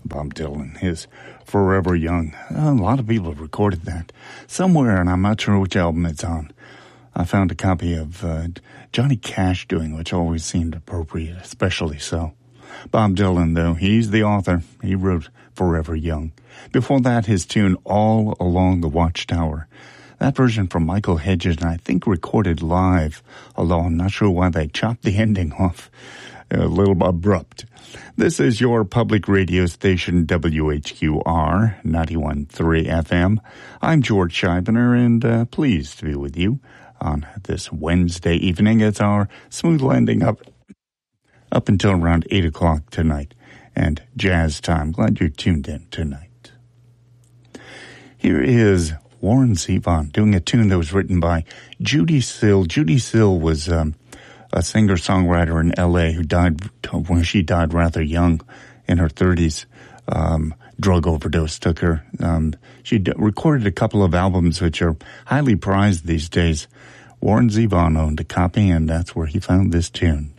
Bob Dylan, his Forever Young. A lot of people have recorded that somewhere, and I'm not sure which album it's on. I found a copy of Johnny Cash doing, which always seemed appropriate, especially so. Bob Dylan, though, he's the author. He wrote Forever Young. Before that, his tune All Along the Watchtower. That version from Michael Hedges, and I think recorded live, although I'm not sure why they chopped the ending off. A little abrupt. This is your public radio station, WHQR 91.3 FM. I'm George Scheibner, and pleased to be with you on this Wednesday evening. It's our smooth landing up until around 8 o'clock tonight, and jazz time. Glad you're tuned in tonight. Here is Warren Zevon doing a tune that was written by Judy Sill. Judy Sill was a singer-songwriter in L.A. who died when she died rather young, in her 30s. Drug overdose took her. She recorded a couple of albums which are highly prized these days. Warren Zevon owned a copy, and that's where he found this tune.